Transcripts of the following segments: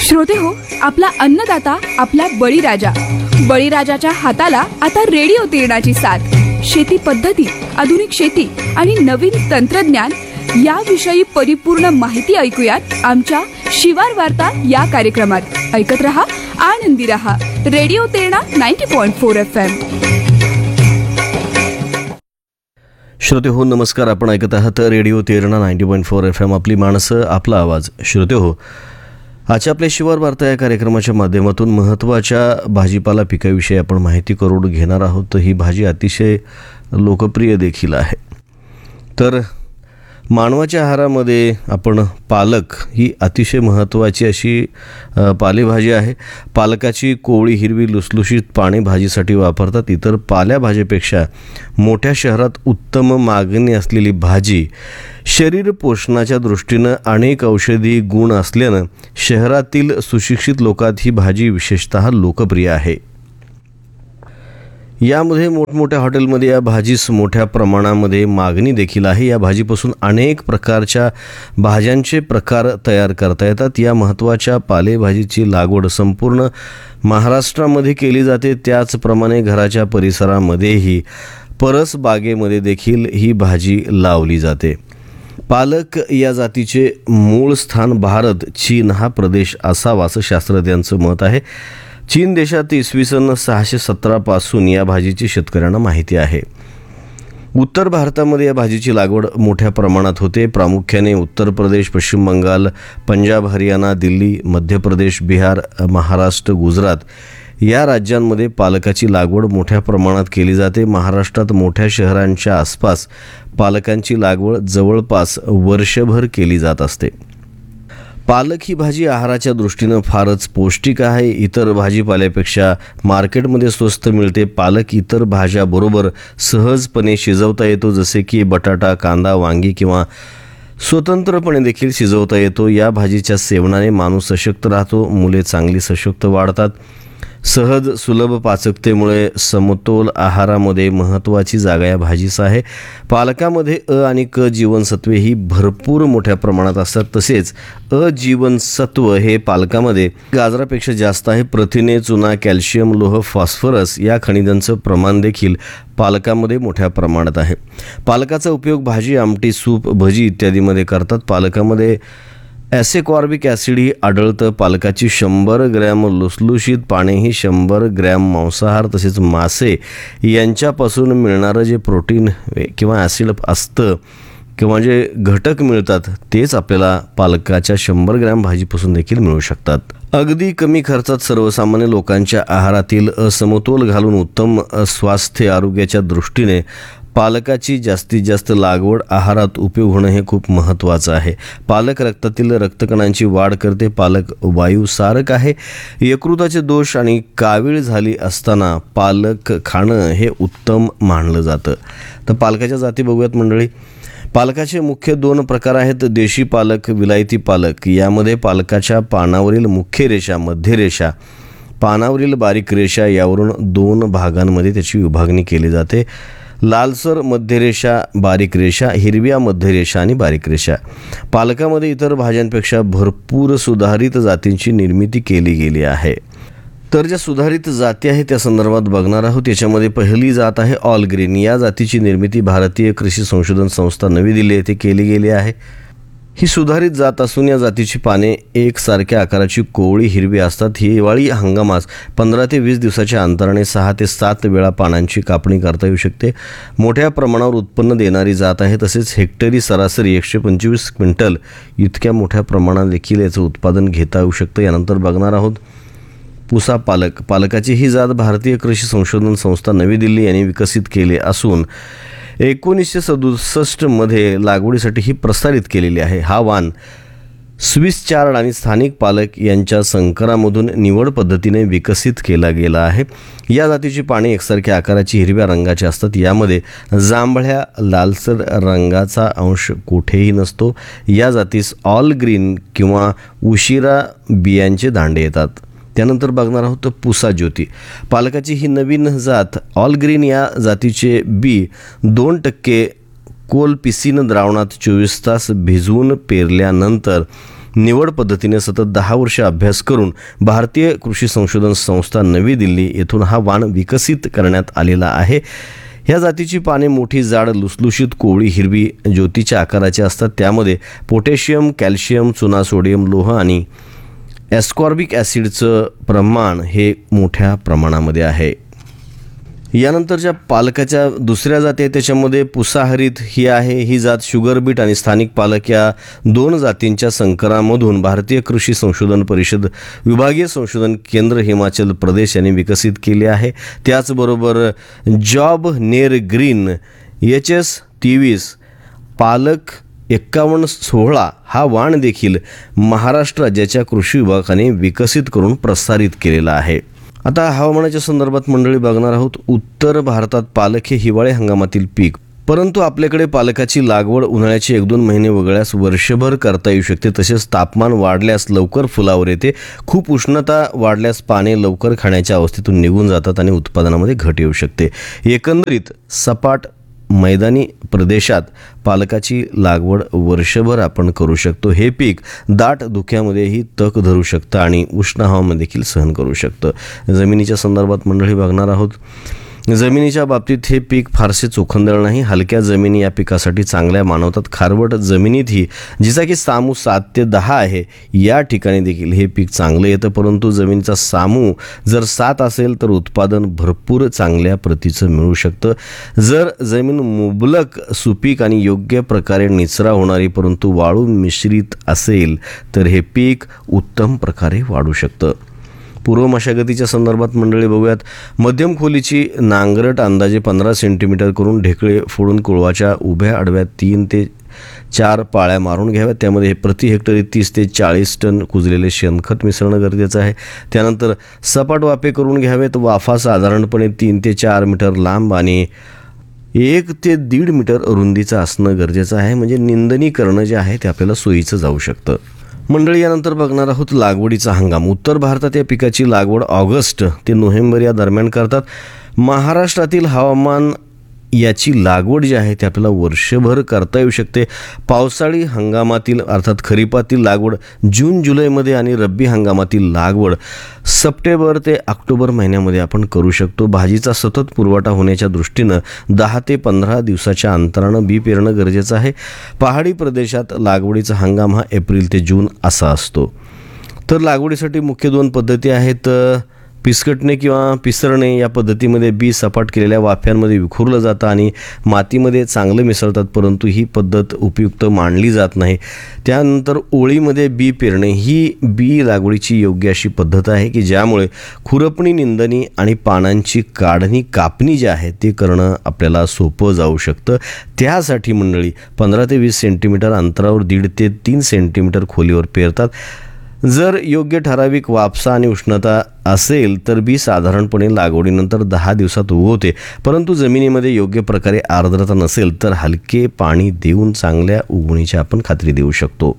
श्रोते हो, आपला अन्नदाता आपला बळीराजा. बळीराजाच्या हाताला आता रेडिओ तिरणाची साथ. शेती पद्धती, आधुनिक शेती आणि नवीन तंत्रज्ञान याविषयी परिपूर्ण माहिती ऐकूयात आमच्या शिवार वार्ता या कार्यक्रमात. ऐकत रहा, आनंदी रहा. Radio तिरणा 90.4 FM. श्रोते हो, नमस्कार. आपण ऐकत आहात रेडिओ तिरणा 90.4 FM. आपली माणसं, आपला आवाज. श्रोते हो, आजच्या आपल्या शिवार वार्ता या कार्यक्रमाच्या माध्यमातून महत्त्वाच्या भाजीपाला पिकाविषयी आपण माहिती करून घेणार आहोत. ही भाजी अतिशय लोकप्रिय देखील आहे. तर मानवाच्या आहारामध्ये आपण पालक ही अतिशय महत्त्वाची अशी पालेभाजी आहे. पालकाची कोवळी हिरवी लुसलुशीत पाने भाजीसाठी वापरतात. इतर पालेभाजीपेक्षा मोठ्या शहरात उत्तम मागणी असलेली भाजी. शरीर पोषणाच्या दृष्टीनं अनेक औषधी गुण असल्यानं शहरातील सुशिक्षित लोकात ही भाजी विशेषतः लोकप्रिय आहे. यामध्ये मोठमोठ्या हॉटेलमध्ये या भाजीस मोठ्या प्रमाणामध्ये मागणी देखील आहे. या भाजीपासून अनेक प्रकारच्या भाज्यांचे प्रकार तयार करता येतात. या महत्त्वाच्या पालेभाजीची लागवड संपूर्ण महाराष्ट्रामध्ये केली जाते. त्याचप्रमाणे घराच्या परिसरामध्येही परसबागेमध्ये देखील ही भाजी लावली जाते. पालक या जातीचे मूळ स्थान भारत, चीन हा प्रदेश असावा असं शास्त्रज्ञांचं मत आहे. चीन देशात इसवी सन 617 पासून या भाजीची शेतकऱ्यांना माहिती आहे. उत्तर भारतामध्ये या भाजीची लागवड मोठ्या प्रमाणात होते. प्रामुख्याने उत्तर प्रदेश, पश्चिम बंगाल, पंजाब, हरियाणा, दिल्ली, मध्य प्रदेश, बिहार, महाराष्ट्र, गुजरात या राज्यांमध्ये पालकाची लागवड मोठ्या प्रमाणात केली जाते. महाराष्ट्रात मोठ्या शहरांच्या आसपास पालकांची लागवड जवळपास वर्षभर केली जात असते. पालक ही भाजी आहाराच्या दृष्टीनं फारच पौष्टिक आहे. इतर भाजीपाल्यापेक्षा मार्केटमध्ये स्वस्त मिळते. पालक इतर भाज्याबरोबर सहजपणे शिजवता येतो, जसे की बटाटा, कांदा, वांगी किंवा स्वतंत्रपणे देखील शिजवता येतो. या भाजीच्या सेवनाने माणूस सशक्त राहतो. मुले चांगली सशक्त वाढतात. सहज सुलभ पाचकतेमुळे समतोल आहारामध्ये महत्त्वाची जागा या भाजीस आहे. पालकामध्ये अ आणि क जीवनसत्वे ही भरपूर मोठ्या प्रमाणात असतात. तसेच अ जीवनसत्व हे पालकामध्ये गाजरापेक्षा जास्त आहे. प्रथिने, चुना, कॅल्शियम, लोह, फॉस्फरस या खनिजांचं प्रमाण देखील पालकामध्ये मोठ्या प्रमाणात आहे. पालकाचा उपयोग भाजी, आमटी, सूप, भजी इत्यादीमध्ये करतात. पालकामध्ये ॲसेकॉर्बिक ॲसिडही आढळतं. पालकाची 100 ग्रॅम लुसलुशीत पाने ही 100 ग्रॅम मांसाहार तसेच मासे यांच्यापासून मिळणारं जे प्रोटीन किंवा ॲसिड असतं किंवा जे घटक मिळतात तेच आपल्याला पालकाच्या 100 ग्रॅम भाजीपासून देखील मिळू शकतात. अगदी कमी खर्चात सर्वसामान्य लोकांच्या आहारातील असमतोल घालून उत्तम स्वास्थ्य आरोग्याच्या दृष्टीने पालकाची जास्तीत जास्त लागवड आहारात उपयोग होणं हे खूप महत्त्वाचं आहे. पालक रक्तातील रक्तकणांची वाढ करते. पालक वायुसारक आहे. यकृताचे दोष आणि कावीळ झाली असताना पालक खाणं हे उत्तम मानलं जातं. तर पालकाच्या जाती बघूयात मंडळी. पालकाचे मुख्य 2 प्रकार आहेत. देशी पालक, विलायती पालक. यामध्ये पालकाच्या पानावरील मुख्य रेषा, मध्य रेषा, पानावरील बारीक रेषा यावरून 2 भागांमध्ये त्याची विभागणी केली जाते. लालसर मध्यरेषा, बारीक रेषा, हिरव्या मध्यरेषा आणि बारीक रेषा. पालकामध्ये इतर भाज्यांपेक्षा भरपूर सुधारित जातींची निर्मिती केली गेली आहे. तर ज्या सुधारित जाती आहेत त्या संदर्भात बघणार आहोत. याच्यामध्ये पहिली जात आहे ऑल ग्रीन. या जातीची निर्मिती भारतीय कृषी संशोधन संस्था नवी दिल्ली येथे केली गेली आहे. ही सुधारित जात असून या जातीची पाने एकसारख्या आकाराची कोवळी हिरवी असतात. हिवाळी हंगामास 15 ते 20 दिवसाच्या अंतराने 6 ते 7 वेळा पानांची कापणी करता येऊ शकते. मोठ्या प्रमाणावर उत्पन्न देणारी जात आहे. तसेच हेक्टरी सरासरी 125 क्विंटल इतक्या मोठ्या प्रमाणात देखील याचं उत्पादन घेता येऊ शकतं. यानंतर बघणार आहोत पुसा पालक. पालकाची ही जात भारतीय कृषी संशोधन संस्था नवी दिल्ली यांनी विकसित केली असून 1967 मध्ये लागवडीसाठी ही प्रसारित केलेली आहे. हा वाण स्विस चार्ड आणि स्थानिक पालक यांच्या संकरामधून निवड पद्धतीने विकसित केला गेला आहे. या जातीची पाने एकसारख्या आकाराची हिरव्या रंगाची असतात. यामध्ये जांभळ्या लालसर रंगाचा अंश कुठेही नसतो. या जातीस ऑल ग्रीन किंवा उशिरा बियांचे दांडे येतात. त्यानंतर बघणार आहोत पुसा ज्योती. पालकाची ही नवीन जात ऑल ग्रीन या जातीचे बी 2% कोलपिसिन द्रावणात 24 तास भिजवून पेरल्यानंतर निवड पद्धतीने सतत 10 वर्ष अभ्यास करून भारतीय कृषी संशोधन संस्था नवी दिल्ली येथून हा वाण विकसित करण्यात आलेला आहे. ह्या जातीची पाने मोठी, जाड, लुसलुशीत, कोवळी, हिरवी, ज्योतीच्या आकाराची असतात. त्यामध्ये पोटॅशियम, कॅल्शियम, चुना, सोडियम, लोह आणि ॲस्कॉर्बिक ॲसिडचं प्रमाण हे मोठ्या प्रमाणामध्ये आहे. यानंतरच्या पालकाच्या दुसऱ्या जाती आहेत त्याच्यामध्ये पुसाहरित ही आहे. ही जात शुगर बीट आणि स्थानिक पालक या 2 जातींच्या संकरामधून भारतीय कृषी संशोधन परिषद विभागीय संशोधन केंद्र हिमाचल प्रदेश यांनी विकसित केले आहे. त्याचबरोबर जॉब नेर ग्रीन HS23 पालक 5116 हा वाण देखील महाराष्ट्र राज्याच्या कृषी विभागाने विकसित करून प्रसारित केलेला आहे. आता हवामानाच्या संदर्भात मंडळी बघणार आहोत. उत्तर भारतात पालक हे हिवाळी हंगामातील पीक, परंतु आपल्याकडे पालकाची लागवड उन्हाळ्याचे 1-2 महिने वगळल्यास वर्षभर करता येऊ शकते. तसेच तापमान वाढल्यास लवकर फुलावर येते. खूप उष्णता वाढल्यास पाने लवकर खाण्याच्या अवस्थेतून निघून जातात आणि उत्पादनामध्ये घट येऊ शकते. एकंदरीत सपाट मैदानी प्रदेशात पालकाची लागवड वर्षभर आपण करू शकतो. हे पीक दाट धुक्यामध्येही तग धरू शकतं आणि उष्ण हवामान देखील सहन करू शकतं. जमिनीच्या संदर्भात मंडळी बघणार आहोत. जमिनीच्या बाबतीत हे पीक फारसे चोखंदळ नाही. हलक्या जमिनी या पिकासाठी चांगल्या मानवतात. खारवट जमिनीतही, जिचा की सामू 7 ते 10 आहे, या ठिकाणी देखील हे पीक चांगलं येतं. परंतु जमिनीचा सामू जर 7 असेल तर उत्पादन भरपूर चांगल्या प्रतीचं मिळू शकतं. जर जमीन मुबलक, सुपीक आणि योग्य प्रकारे निचरा होणारी परंतु वाळू मिश्रित असेल तर हे पीक उत्तम प्रकारे वाढू शकतं. पूर्व मशागतीच्या संदर्भात मंडळी बघूयात. मध्यम खोलीची नांगरट अंदाजे 15 सेंटीमीटर करून ढेकळे फोडून कुळवाच्या उभ्या आडव्या 3 ते 4 पाळ्या मारून घ्याव्यात. त्यामध्ये प्रति हेक्टरी 30 ते 40 टन कुजलेले शेणखत मिसळणं गरजेचं आहे. त्यानंतर सपाट वाफे करून घ्यावेत. वाफा साधारणपणे 3 ते 4 मीटर लांब आणि 1 ते 1.5 मीटर रुंदीचं असणं गरजेचं आहे. म्हणजे निंदणी करणं जे आहे ते आपल्याला सोयीचं जाऊ शकतं. मंडळी यानंतर बघणार आहोत लागवडीचा हंगाम. उत्तर भारतात या पिकाची लागवड ऑगस्ट ते नोव्हेंबर या दरम्यान करतात. महाराष्ट्रातील हवामान याची लागवड जी आहे ती आपल्याला वर्षभर करता येऊ शकते. पावसाळी हंगामातील अर्थात खरीपातील लागवड जून-जुलैमध्ये आणि रब्बी हंगामातील लागवड सप्टेंबर ते ऑक्टोबर महिन्यामध्ये आपण करू शकतो. भाजीचा सतत पुरवठा होण्याच्या दृष्टीनं 10 ते 15 दिवसाच्या अंतरानं बी पेरणं गरजेचं आहे. पहाडी प्रदेशात लागवडीचा हंगाम हा एप्रिल ते जून असा असतो. तर लागवडीसाठी मुख्य 2 पद्धती आहेत. पिसकटणे किंवा पिसरणे या पद्धतीमध्ये बी सपाट केलेल्या वाफ्यांमध्ये विखुरलं जातं आणि मातीमध्ये चांगलं मिसळतात, परंतु ही पद्धत उपयुक्त मानली जात नाही. त्यानंतर ओळीमध्ये बी पेरणे ही बी लागवडीची योग्य अशी पद्धत आहे की ज्यामुळे खुरपणी, निंदणी आणि पानांची कापणी जी आहे ते करणं आपल्याला सोपं जाऊ शकतं. त्यासाठी मंडळी 15 ते 20 सेंटीमीटर अंतरावर 1.5 ते 3 सेंटीमीटर खोलीवर पेरतात. जर योग्य ठराविक वापसा आणि उष्णता असेल तर बी साधारणपणे लागवडीनंतर 10 दिवसात उगवते. परंतु जमिनीमध्ये योग्य प्रकारे आर्द्रता नसेल तर हलके पाणी देऊन चांगल्या उगवणीची आपण खात्री देऊ शकतो.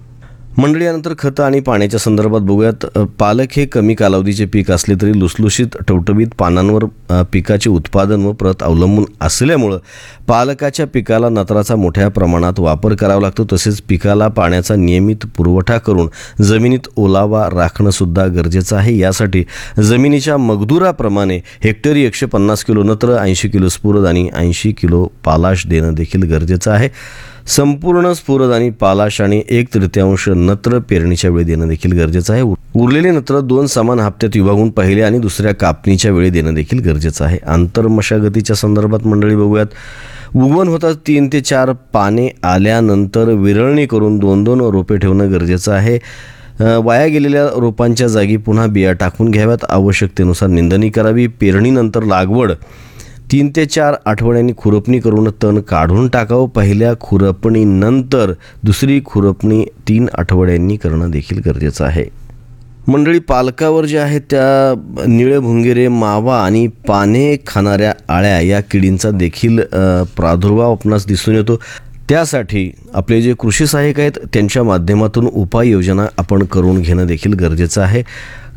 मंडळी यानंतर खतं आणि पाण्याच्या संदर्भात बघूयात. पालक हे कमी कालावधीचे पीक असले तरी लुसलुशीत टवटवीत पानांवर पिकाचे उत्पादन व प्रत अवलंबून असल्यामुळं पालकाच्या पिकाला नत्राचा मोठ्या प्रमाणात वापर करावा लागतो. तसेच पिकाला पाण्याचा नियमित पुरवठा करून जमिनीत ओलावा राखणंसुद्धा गरजेचं आहे. यासाठी जमिनीच्या मगदुराप्रमाणे हेक्टरी 150 किलो नत्र, 80 किलो स्फुरद आणि 80 किलो पालाश देणं देखील गरजेचं आहे. संपूर्ण स्फुरद आणि पालाश आणि 1/3 नत्र पेरणीच्या वेळी देणं देखील गरजेचं आहे. उरलेले नत्र 2 समान हप्त्यात विभागून पहिल्या आणि दुसऱ्या कापणीच्या वेळी देणं देखील गरजेचं आहे. आंतरमशागतीच्या संदर्भात मंडळी बघूयात. उगवण होतात 3 ते 4 पाने आल्यानंतर विरळणी करून 2-2 रोपे ठेवणं गरजेचं आहे. वाया गेलेल्या रोपांच्या जागी पुन्हा बिया टाकून घ्याव्यात. आवश्यकतेनुसार निंदणी करावी. पेरणीनंतर लागवड 3 ते 4 आठवड्यांनी खुरपणी करून तण काढून टाकावं. पहिल्या खुरपणीनंतर दुसरी खुरपणी 3 आठवड्यांनी करणं देखील गरजेचं आहे. मंडळी पालकावर जे आहेत त्या निळे भुंगेरे, मावा आणि पाने खाणाऱ्या आळ्या या किडींचा देखील प्रादुर्भाव आपणास दिसून येतो. त्यासाठी आपले जे कृषी सहाय्यक आहेत त्यांच्या माध्यमातून उपाययोजना आपण करून घेणं देखील गरजेचं आहे.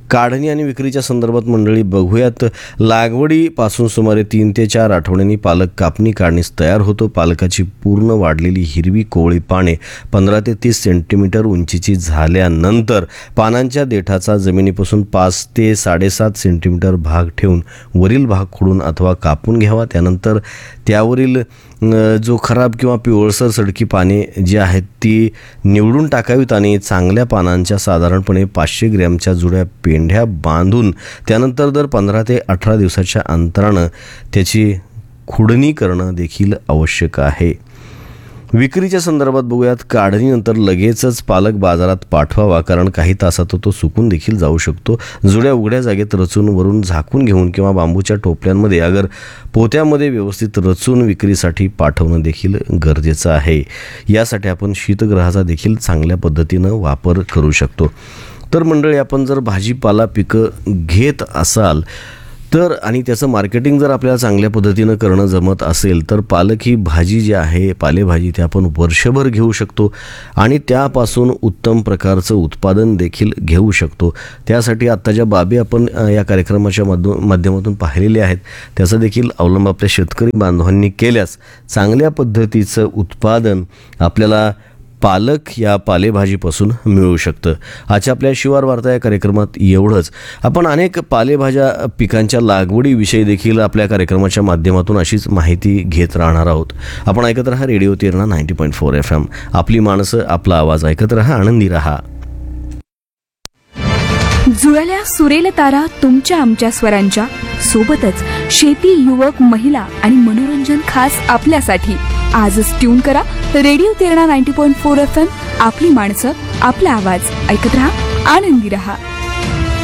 काढणी आणि विक्रीच्या संदर्भात मंडळी बघूयात. लागवडीपासून सुमारे 3 ते 4 आठवड्यांनी पालक कापणी काढणीस तयार होतो. पालकाची पूर्ण वाढलेली हिरवी कोवळी पाने 15 ते 30 सेंटीमीटर उंचीची झाल्यानंतर पानांच्या देठाचा जमिनीपासून 5 ते 7.5 सेंटीमीटर भाग ठेवून वरील भाग खोडून अथवा कापून घ्यावा. त्यानंतर त्यावरील जो खराब किंवा पिवळसर सडकी पाने जी आहेत ती निवडून टाकावीत आणि चांगल्या पानांच्या साधारणपणे 500 ग्रॅमच्या जुड्या पेंढ्या बांधून त्यानंतर दर 15 ते 18 दिवसाच्या अंतरानं त्याची खुडणी करणं देखील आवश्यक आहे. विक्रीच्या संदर्भात बघूयात. काढणीनंतर लगेचच पालक बाजारात पाठवावा, कारण काही तासात तो सुकून देखील जाऊ शकतो. जुड्या उघड्या जागेत रचून वरून झाकून घेऊन किंवा बांबूच्या टोपल्यांमध्ये अगर पोत्यामध्ये व्यवस्थित रचून विक्रीसाठी पाठवणं देखील गरजेचं आहे. यासाठी आपण शीतगृहाचा देखील चांगल्या पद्धतीनं वापर करू शकतो. तर मंडळी, आपण जर भाजीपाला पिकं घेत असाल तर आणि त्याचं मार्केटिंग जर आपल्याला चांगल्या पद्धतीनं करणं जमत असेल तर पालक ही भाजी जी आहे, पालेभाजी, ती आपण वर्षभर घेऊ शकतो आणि त्यापासून उत्तम प्रकारचं उत्पादन देखील घेऊ शकतो. त्यासाठी आत्ता ज्या बाबी आपण या कार्यक्रमाच्या माध्यमातून पाहिलेल्या आहेत त्याचा देखील अवलंब आपल्या शेतकरी बांधवांनी केल्यास चांगल्या पद्धतीचं उत्पादन आपल्याला पालक या पालेभाजीपासून मिळू शकतं. आजच्या आपल्या शिवार वार्ता या कार्यक्रमात एवढंच. आपण अनेक पालेभाज्या पिकांच्या लागवडीविषयी देखील आपल्या कार्यक्रमाच्या माध्यमातून अशीच माहिती घेत राहणार आहोत. आपण ऐकत रहा रेडिओ तेरणा 90.4 FM. आपली माणसं, आपला आवाज. ऐकत रहा, आनंदी रहा. जुळल्या सुरेल तारा तुमच्या आमच्या स्वरांच्या सोबतच शेती, युवक, महिला आणि मनोरंजन खास आपल्यासाठी. आजच ट्यून करा रेडिओ तेरणा 90.4 FM. आपली माणसं, आपला आवाज. ऐकत रहा, आनंदी रहा.